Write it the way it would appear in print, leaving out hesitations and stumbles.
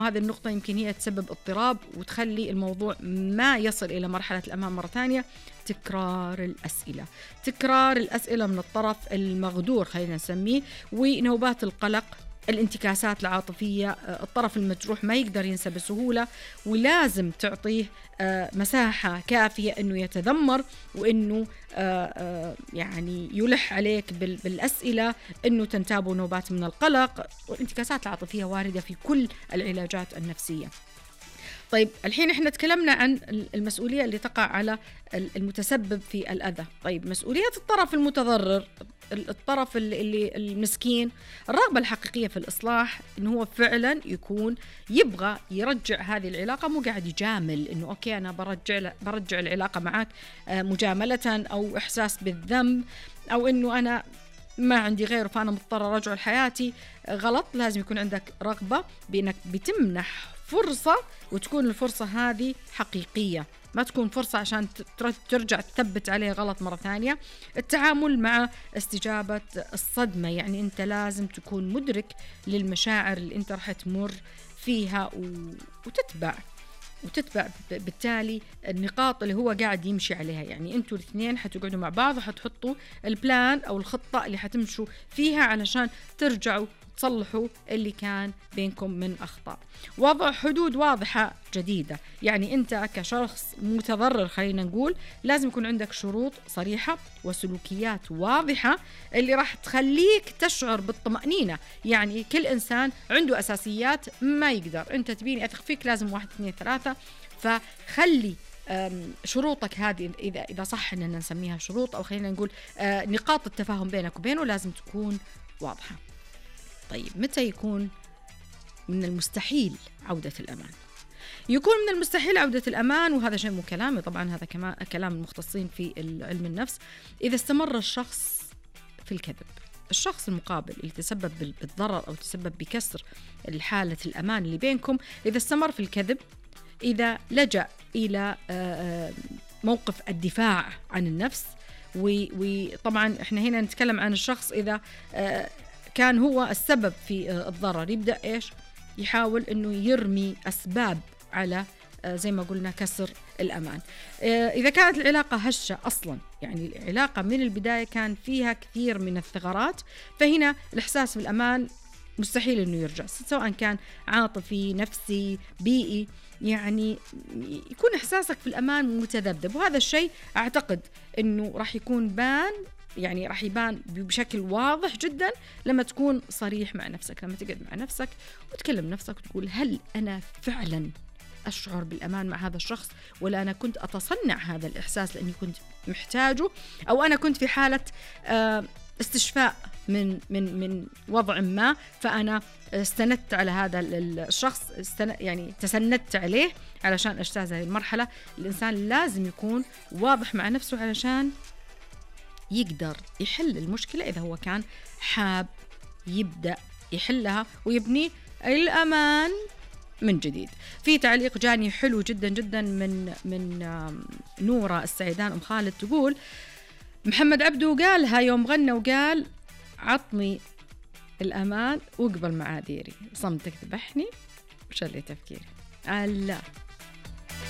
هذه النقطة يمكن هي تسبب اضطراب وتخلي الموضوع ما يصل إلى مرحلة الأمان مرة ثانية. تكرار الأسئلة من الطرف المغدور خلينا نسميه، ونوبات القلق، الانتكاسات العاطفية، الطرف المجروح ما يقدر ينسى بسهولة، ولازم تعطيه مساحة كافية أنه يتذمر، وأنه يعني يلح عليك بالأسئلة، أنه تنتابه نوبات من القلق. والانتكاسات العاطفية واردة في كل العلاجات النفسية. طيب الحين احنا تكلمنا عن المسؤولية اللي تقع على المتسبب في الأذى. طيب مسؤولية الطرف المتضرر، الطرف اللي المسكين، الرغبة الحقيقية في الإصلاح إنه هو فعلا يكون يبغى يرجع هذه العلاقة، مو قاعد يجامل إنه أوكي أنا برجع العلاقة معك مجاملة أو إحساس بالذنب، أو إنه أنا ما عندي غيره فأنا مضطر أرجع لحياتي. غلط. لازم يكون عندك رغبة بأنك بتمنح فرصة، وتكون الفرصة هذه حقيقية، ما تكون فرصة عشان ترجع تثبت عليه غلط مرة ثانية. التعامل مع استجابة الصدمة، يعني أنت لازم تكون مدرك للمشاعر اللي أنت راح تمر فيها وتتبع بالتالي النقاط اللي هو قاعد يمشي عليها. يعني أنتوا الاثنين حتقعدوا مع بعض وحتحطوا البلان أو الخطة اللي حتمشوا فيها علشان ترجعوا تصلحوا اللي كان بينكم من أخطاء. وضع حدود واضحة جديدة، يعني أنت كشخص متضرر خلينا نقول لازم يكون عندك شروط صريحة وسلوكيات واضحة اللي راح تخليك تشعر بالطمأنينة. يعني كل إنسان عنده أساسيات ما يقدر، أنت تبيني أثق فيك لازم 1 2 3، فخلي شروطك هذه إذا صح أننا نسميها شروط، أو خلينا نقول نقاط التفاهم بينك وبينه لازم تكون واضحة. طيب متى يكون من المستحيل عودة الأمان؟ يكون من المستحيل عودة الأمان، وهذا شيء مو كلامي طبعا، هذا كلام المختصين في علم النفس. إذا استمر الشخص في الكذب، الشخص المقابل اللي تسبب بالضرر أو تسبب بكسر حالة الأمان اللي بينكم، إذا استمر في الكذب، إذا لجأ إلى موقف الدفاع عن النفس، وطبعا إحنا هنا نتكلم عن الشخص إذا كان هو السبب في الضرر، يبدأ إيش؟ يحاول إنه يرمي أسباب على زي ما قلنا كسر الأمان. إذا كانت العلاقة هشة أصلا، يعني العلاقة من البداية كان فيها كثير من الثغرات، فهنا الإحساس بالأمان مستحيل إنه يرجع، سواء كان عاطفي، نفسي، بيئي. يعني يكون إحساسك في الأمان متذبذب، وهذا الشيء أعتقد إنه راح يبان بشكل واضح جدا لما تكون صريح مع نفسك، لما تقعد مع نفسك وتكلم نفسك وتقول هل أنا فعلا أشعر بالأمان مع هذا الشخص، ولا أنا كنت أتصنع هذا الإحساس لأني كنت محتاجه، أو أنا كنت في حالة استشفاء من وضع ما، فأنا استندت على هذا الشخص، يعني تسندت عليه علشان أجتاز هذه المرحلة. الإنسان لازم يكون واضح مع نفسه علشان يقدر يحل المشكلة إذا هو كان حاب يبدأ يحلها ويبني الأمان من جديد. في تعليق جاني حلو جدا جدا من نورة السعيدان خالد، تقول محمد عبدو قالها يوم غنى وقال عطني الأمان واقبل معاذيري، صمتك ذبحني وشلي تفكيري. لا